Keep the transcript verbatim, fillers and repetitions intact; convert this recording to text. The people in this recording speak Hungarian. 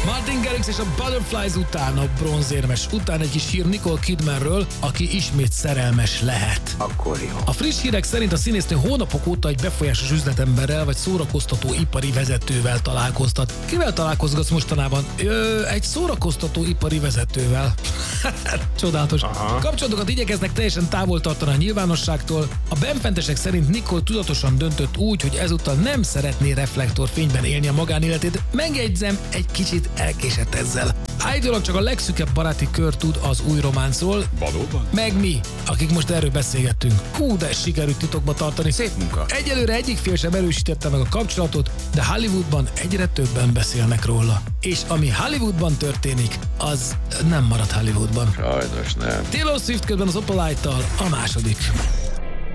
Martin Garrix és a Butterflies után, a bronzérmes után egy kis hír Nicole Kidmanről, aki ismét szerelmes lehet. Akkor jó. A friss hírek szerint a színésznő hónapok óta egy befolyásos üzletemberrel vagy szórakoztató ipari vezetővel találkoztat. Kivel találkozgatsz mostanában? Ö, egy szórakoztató ipari vezetővel. Csodálatos. Aha. Kapcsolatokat igyekeznek teljesen távol tartani a nyilvánosságtól. A benfentesek szerint Nicole tudatosan döntött úgy, hogy ezúttal nem szeretné reflektorfényben élni a magánéletét. Megjegyzem, egy kicsit elkésett ezzel. Állítólag csak a legszűkebb baráti kör tud az új románszról. Valóban? Meg mi, akik most erről beszélgettünk. Hú, de sikerült titokba tartani. Szép munka. Egyelőre egyik fél sem erősítette meg a kapcsolatot, de Hollywoodban egyre többen beszélnek róla. És ami Hollywoodban történik, az nem marad Hollywoodban. Sajnos nem. Taylor Swift közben az Opalite-tal a második.